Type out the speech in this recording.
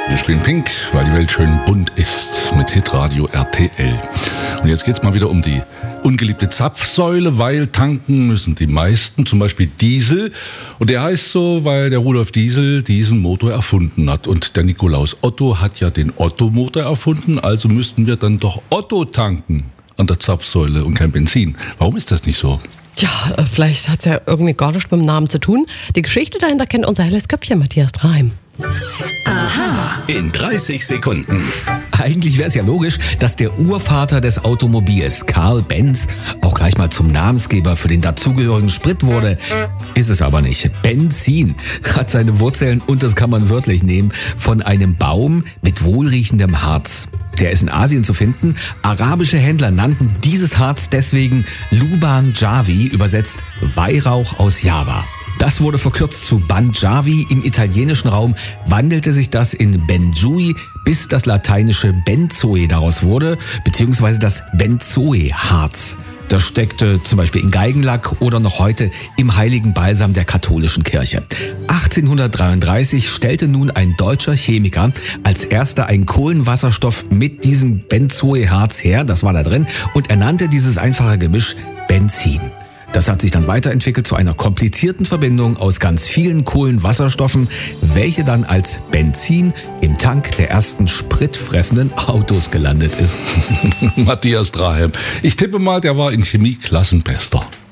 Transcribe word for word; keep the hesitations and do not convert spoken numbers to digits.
Wir spielen Pink, weil die Welt schön bunt ist, mit Hitradio R T L. Und jetzt geht's mal wieder um die ungeliebte Zapfsäule, weil tanken müssen die meisten, zum Beispiel Diesel. Und der heißt so, weil der Rudolf Diesel diesen Motor erfunden hat. Und der Nikolaus Otto hat ja den Otto-Motor erfunden, also müssten wir dann doch Otto tanken an der Zapfsäule und kein Benzin. Warum ist das nicht so? Tja, vielleicht hat es ja irgendwie gar nichts mit dem Namen zu tun. Die Geschichte dahinter kennt unser helles Köpfchen Matthias Draheim. Aha. In dreißig Sekunden. Eigentlich wäre es ja logisch, dass der Urvater des Automobils, Karl Benz, auch gleich mal zum Namensgeber für den dazugehörigen Sprit wurde. Ist es aber nicht. Benzin hat seine Wurzeln, und das kann man wörtlich nehmen, von einem Baum mit wohlriechendem Harz. Der ist in Asien zu finden. Arabische Händler nannten dieses Harz deswegen Luban Jawi, übersetzt Weihrauch aus Java. Das wurde verkürzt zu Banjawi. Im italienischen Raum wandelte sich das in Benjui, bis das lateinische Benzoe daraus wurde, beziehungsweise das Benzoe-Harz. Das steckte zum Beispiel in Geigenlack oder noch heute im heiligen Balsam der katholischen Kirche. achtzehnhundertdreiunddreißig stellte nun ein deutscher Chemiker als erster einen Kohlenwasserstoff mit diesem Benzoe-Harz her, das war da drin, und er nannte dieses einfache Gemisch Benzin. Das hat sich dann weiterentwickelt zu einer komplizierten Verbindung aus ganz vielen Kohlenwasserstoffen, welche dann als Benzin im Tank der ersten spritfressenden Autos gelandet ist. Matthias Draheim. Ich tippe mal, der war in Chemie Klassenbester.